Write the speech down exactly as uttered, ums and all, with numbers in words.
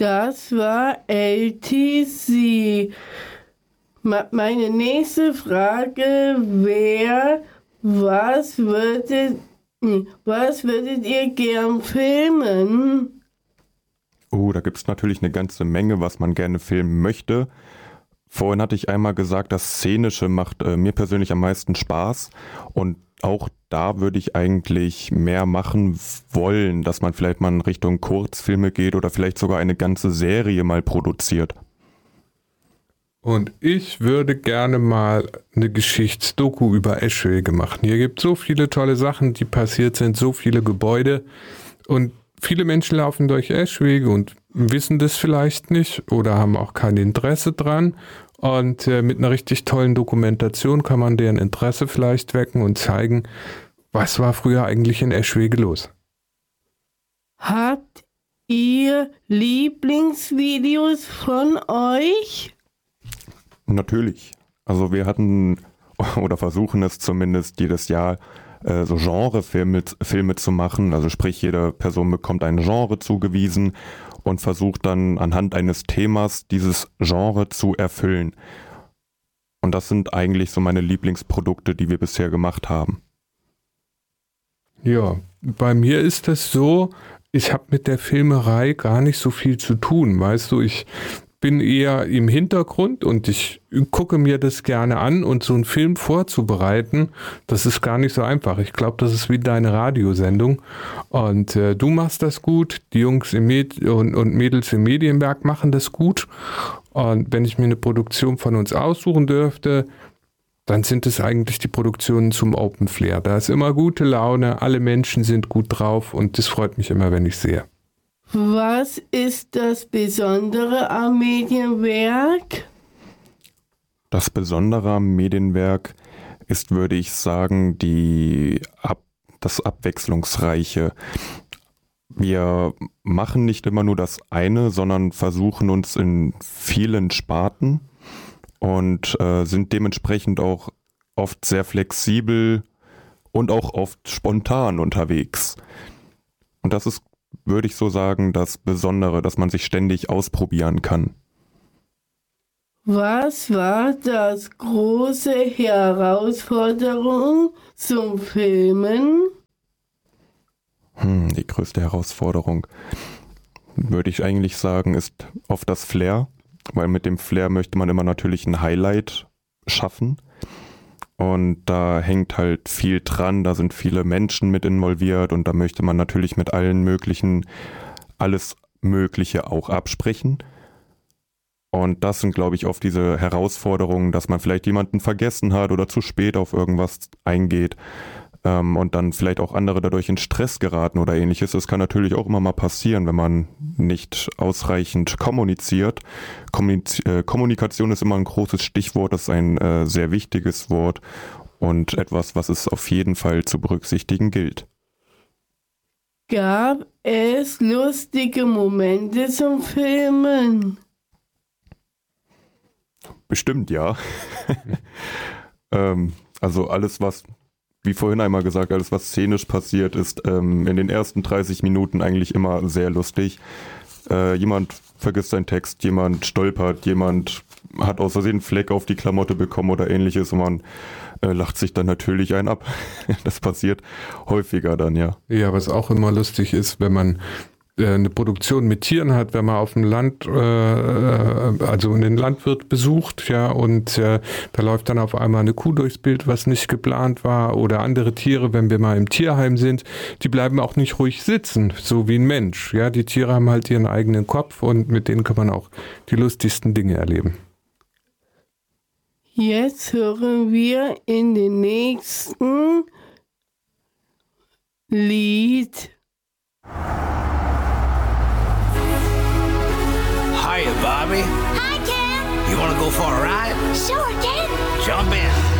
Das war L T C. Meine nächste Frage wäre, was würdet, was würdet ihr gern filmen? Oh, da gibt es natürlich eine ganze Menge, was man gerne filmen möchte. Vorhin hatte ich einmal gesagt, das Szenische macht äh, mir persönlich am meisten Spaß. Und auch da würde ich eigentlich mehr machen wollen, dass man vielleicht mal in Richtung Kurzfilme geht oder vielleicht sogar eine ganze Serie mal produziert. Und ich würde gerne mal eine Geschichtsdoku über Eschwege machen. Hier gibt es so viele tolle Sachen, die passiert sind, so viele Gebäude. Und viele Menschen laufen durch Eschwege und wissen das vielleicht nicht oder haben auch kein Interesse dran. Und äh, mit einer richtig tollen Dokumentation kann man deren Interesse vielleicht wecken und zeigen, was war früher eigentlich in Eschwege los. Habt ihr Lieblingsvideos von euch? Natürlich. Also wir hatten oder versuchen es zumindest jedes Jahr äh, so Genrefilme Filme zu machen. Also sprich, jede Person bekommt ein Genre zugewiesen und versucht dann anhand eines Themas dieses Genre zu erfüllen. Und das sind eigentlich so meine Lieblingsprodukte, die wir bisher gemacht haben. Ja, bei mir ist es so, ich habe mit der Filmerei gar nicht so viel zu tun. Weißt du, ich bin eher im Hintergrund und ich gucke mir das gerne an, und so einen Film vorzubereiten, das ist gar nicht so einfach. Ich glaube, das ist wie deine Radiosendung, und äh, du machst das gut, die Jungs im Med- und, und Mädels im Medienwerk machen das gut, und wenn ich mir eine Produktion von uns aussuchen dürfte, dann sind es eigentlich die Produktionen zum Open Flair. Da ist immer gute Laune, alle Menschen sind gut drauf, und das freut mich immer, wenn ich sehe. Was ist das Besondere am Medienwerk? Das Besondere am Medienwerk ist, würde ich sagen, die Ab- das Abwechslungsreiche. Wir machen nicht immer nur das eine, sondern versuchen uns in vielen Sparten und äh, sind dementsprechend auch oft sehr flexibel und auch oft spontan unterwegs. Und das ist, würde ich so sagen, das Besondere, dass man sich ständig ausprobieren kann. Was war das große Herausforderung zum Filmen? Hm, die größte Herausforderung, würde ich eigentlich sagen, ist oft das Flair, weil mit dem Flair möchte man immer natürlich ein Highlight schaffen. Und da hängt halt viel dran, da sind viele Menschen mit involviert, und da möchte man natürlich mit allen möglichen, alles Mögliche auch absprechen. Und das sind, glaube ich, oft diese Herausforderungen, dass man vielleicht jemanden vergessen hat oder zu spät auf irgendwas eingeht, ähm, und dann vielleicht auch andere dadurch in Stress geraten oder ähnliches. Das kann natürlich auch immer mal passieren, wenn man nicht ausreichend kommuniziert. Kommuniz- äh, Kommunikation ist immer ein großes Stichwort, das ist ein äh, sehr wichtiges Wort und etwas, was es auf jeden Fall zu berücksichtigen gilt. Gab es lustige Momente zum Filmen? Bestimmt, ja. ähm, also alles, was, wie vorhin einmal gesagt, alles, was szenisch passiert, ist ähm, in den ersten dreißig Minuten eigentlich immer sehr lustig. Äh, jemand vergisst seinen Text, jemand stolpert, jemand hat aus Versehen einen Fleck auf die Klamotte bekommen oder ähnliches, und man äh, lacht sich dann natürlich einen ab. Das passiert häufiger dann, ja. Ja, was auch immer lustig ist, wenn man eine Produktion mit Tieren hat, wenn man auf dem Land, äh, also einen Landwirt besucht, ja, und äh, da läuft dann auf einmal eine Kuh durchs Bild, was nicht geplant war, oder andere Tiere, wenn wir mal im Tierheim sind, die bleiben auch nicht ruhig sitzen, so wie ein Mensch, ja, die Tiere haben halt ihren eigenen Kopf, und mit denen kann man auch die lustigsten Dinge erleben. Jetzt hören wir in den nächsten Lied. Hiya, Bobby. Hi, Ken. You want to go for a ride? Sure, Ken. Jump in.